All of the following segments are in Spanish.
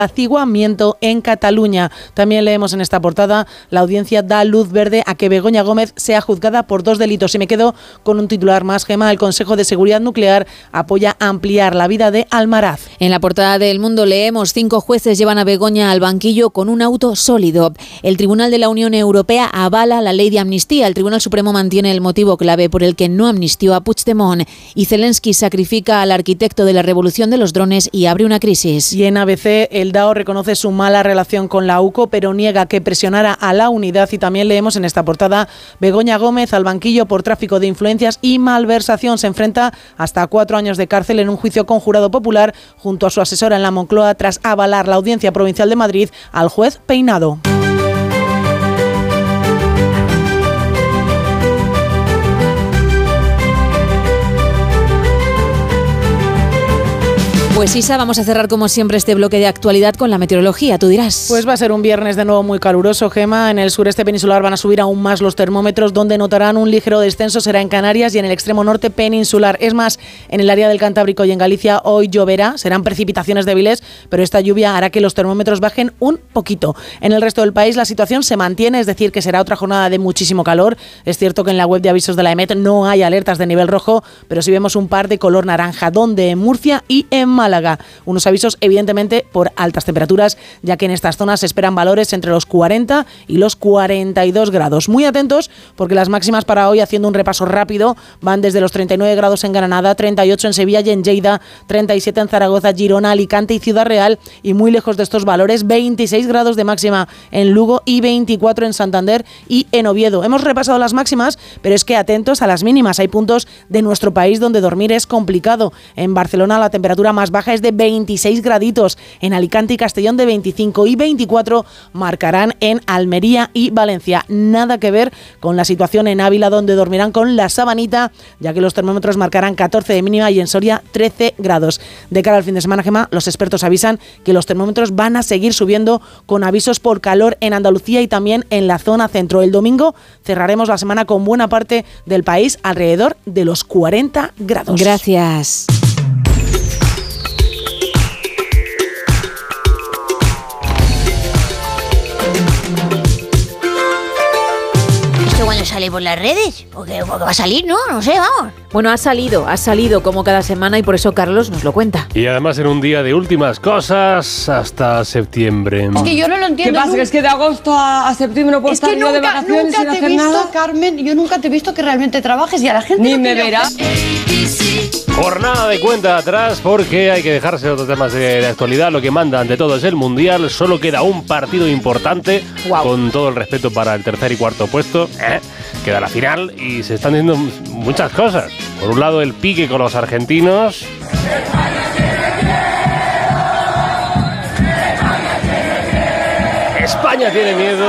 apaciguamiento en Cataluña. También leemos en esta portada: la audiencia da luz verde a que Begoña Gómez sea juzgada por 2 delitos. Y me quedo con un titular más, Gema. El Consejo de Seguridad Nuclear apoya ampliar la vida de Almaraz. En la portada del Mundo leemos: 5 jueces llevan a Begoña al banquillo con un auto sólido. El Tribunal de la Unión Europea avala la ley de amnistía. El Tribunal Supremo mantiene el motivo clave por el que no amnistió a Puigdemont. Y Zelensky sacrifica al arquitecto de la revolución de los drones y abre una crisis. Y en ABC, el DAO reconoce su mala relación con la UCO, pero niega que presionara a la unidad. Y también leemos en esta portada: Begoña Gómez al banquillo por tráfico de influencias y malversación. Se enfrenta hasta 4 años de cárcel en un juicio con jurado popular junto a su asesora en la Moncloa, tras avalar la Audiencia Provincial de Madrid al juez Peinado. Pues Isa, vamos a cerrar como siempre este bloque de actualidad con la meteorología, tú dirás. Pues va a ser un viernes de nuevo muy caluroso, Gema. En el sureste peninsular van a subir aún más los termómetros, donde notarán un ligero descenso será en Canarias y en el extremo norte peninsular. Es más, en el área del Cantábrico y en Galicia hoy lloverá, serán precipitaciones débiles, pero esta lluvia hará que los termómetros bajen un poquito. En el resto del país la situación se mantiene, es decir, que será otra jornada de muchísimo calor. Es cierto que en la web de avisos de la EMET no hay alertas de nivel rojo, pero sí vemos un par de color naranja, donde en Murcia y en Málaga. Unos avisos evidentemente por altas temperaturas, ya que en estas zonas se esperan valores entre los 40 y los 42 grados. Muy atentos porque las máximas para hoy, haciendo un repaso rápido, van desde los 39 grados en Granada, 38 en Sevilla y en Lleida, 37 en Zaragoza, Girona, Alicante y Ciudad Real, y muy lejos de estos valores, 26 grados de máxima en Lugo y 24 en Santander y en Oviedo. Hemos repasado las máximas, pero es que atentos a las mínimas. Hay puntos de nuestro país donde dormir es complicado. En Barcelona la temperatura más baja es de 26 graditos, en Alicante y Castellón de 25, y 24 marcarán en Almería y Valencia. Nada que ver con la situación en Ávila, donde dormirán con la sabanita, ya que los termómetros marcarán 14 de mínima y en Soria 13 grados. De cara al fin de semana, Gemma, los expertos avisan que los termómetros van a seguir subiendo, con avisos por calor en Andalucía y también en la zona centro. El domingo cerraremos la semana con buena parte del país alrededor de los 40 grados. Gracias. ¿Cuándo sale por las redes? Porque va a salir, ¿no? No sé, vamos. Bueno, ha salido como cada semana y por eso Carlos nos lo cuenta. Y además en un día de últimas cosas hasta septiembre. Es que yo no lo entiendo. ¿Qué pasa? ¿Que es que de agosto a septiembre no puedo estar yo de vacaciones sin hacer nada? Carmen, yo nunca te he visto que realmente trabajes y a la gente ni no me verá. Jornada de cuenta atrás, porque hay que dejarse otros temas de actualidad. Lo que manda ante todo es el Mundial. Solo queda un partido importante, con todo el respeto para el tercer y cuarto puesto. Queda la final y se están diciendo muchas cosas. Por un lado, el pique con los argentinos. España tiene miedo.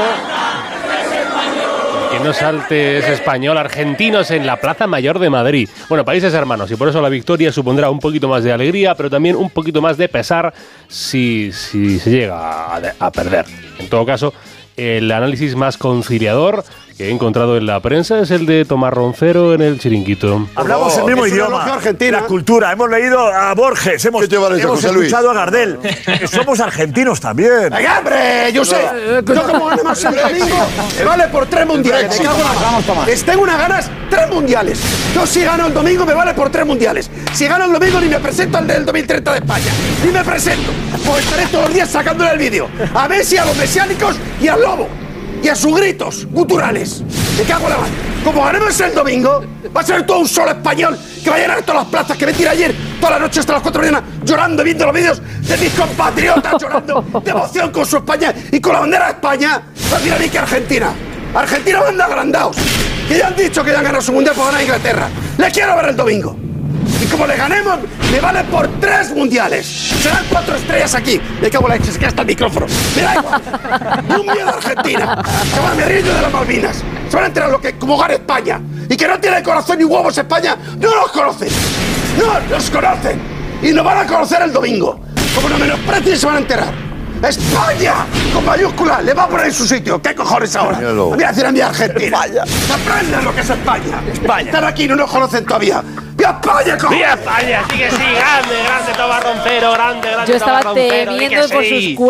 Que no salte ese español. Argentinos en la Plaza Mayor de Madrid. Bueno, países hermanos, y por eso la victoria supondrá un poquito más de alegría, pero también un poquito más de pesar si se llega a perder. En todo caso, el análisis más conciliador que he encontrado en la prensa es el de Tomás Roncero en El Chiringuito. Hablamos el mismo idioma, la cultura. Hemos leído a Borges, hemos escuchado a Gardel. Somos argentinos también. ¡Venga, hombre! Yo sé. Yo como ganemos el domingo, me vale por 3 mundiales. Les tengo unas ganas, 3 mundiales. Yo si gano el domingo, me vale por 3 mundiales. Si gano el domingo, ni me presento al del 2030 de España. Ni me presento. Pues estaré todos los días sacándole el vídeo. A Messi, a los mesiánicos y al lobo. Y a sus gritos guturales. Me cago en la mano. Como ganemos el domingo, va a ser todo un solo español que va a llenar todas las plazas, que me tira ayer toda la noche hasta las 4 de la mañana llorando, viendo los vídeos de mis compatriotas llorando de emoción con su España y con la bandera de España. Va a tirar a mí que Argentina. Argentina van de agrandados. Que ya han dicho que ya han ganado su mundial por ganar a Inglaterra. Le quiero ver el domingo. Y como le ganemos, me vale por 3 mundiales. Serán 4 estrellas aquí. Me cago en la leche, se queda hasta el micrófono. Me da igual. Un miedo a Argentina. Se van a medir de las Malvinas. Se van a enterar lo que como gana España. Y que no tiene corazón ni huevos España. No los conocen. No los conocen. Y nos van a conocer el domingo. Como nos menosprecien, se van a enterar. ¡España! Con mayúscula, le va a poner en su sitio. ¿Qué cojones ahora? Voy a decir a mi Argentina. Aprendan lo que es España. Están aquí y no nos conocen todavía. ¡Viva España, cojones! ¡Viva España! Sí que sí, grande, Tomás Roncero, grande, Yo estaba Tomás Roncero. temiendo por sus